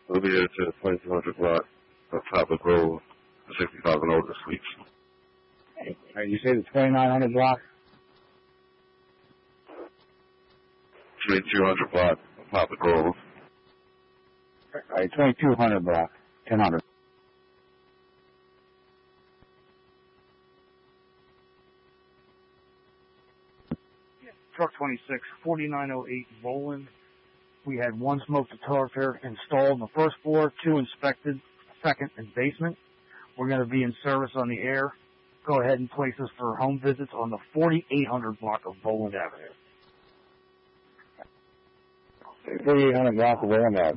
We'll be here to the 2200 block of Poplar Grove, 65 and older suites. You say the 2900 block? 2200 block of Poplar Grove. All right, 2200 block, 1000. Truck 26, 4908 Roland. We had one smoke detector installed on the first floor, 2 inspected, second and basement. We're going to be in service on the air. Go ahead and place us for home visits on the 4800 block of Roland Avenue. 4800 block of Roland Avenue.